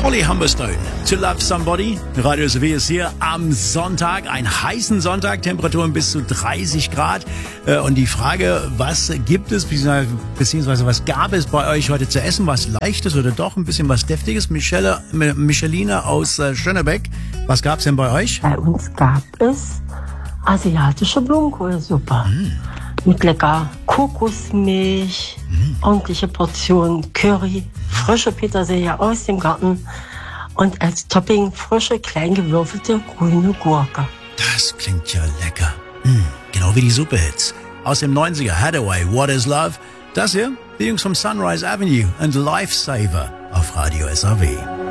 Holly Humberstone, To Love Somebody. Radio SW ist hier am Sonntag, einen heißen Sonntag, Temperaturen bis zu 30 Grad. Und die Frage, was gibt es, beziehungsweise was gab es bei euch heute zu essen? Was Leichtes oder doch ein bisschen was Deftiges? Micheline aus Schönebeck, was gab's denn bei euch? Bei uns gab es asiatische Blumenkohlsuppe. Mit lecker Kokosmilch, ordentliche Portion Curry, frische Petersilie aus dem Garten und als Topping frische, klein gewürfelte grüne Gurke. Das klingt ja lecker. Genau wie die Superhits. Aus dem 90er, Hathaway, What is Love? Das hier, die Jungs vom Sunrise Avenue und Lifesaver auf Radio SAW.